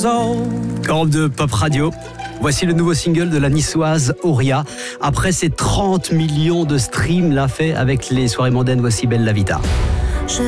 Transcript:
Europe de Pop Radio. Voici le nouveau single de la niçoise Auria. Après ses 30 millions de streams l'a fait avec les soirées mondaines, voici Belle la Vita.